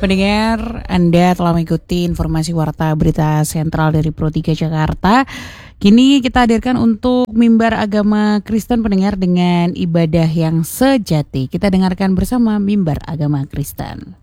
Pendengar, Anda telah mengikuti informasi Warta Berita Sentral dari Pro 3 Jakarta. Kini kita hadirkan untuk mimbar agama Kristen pendengar dengan ibadah yang sejati. Kita dengarkan bersama mimbar agama Kristen.